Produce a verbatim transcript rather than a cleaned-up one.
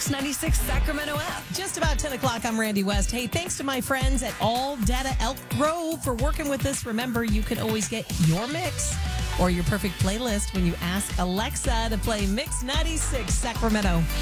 ninety-six Sacramento app. Just about ten o'clock, I'm Randy West. Hey, thanks to my friends at All Data Elk Grove for working with us. Remember, you can always get your mix or your perfect playlist when you ask Alexa to play Mix ninety-six Sacramento.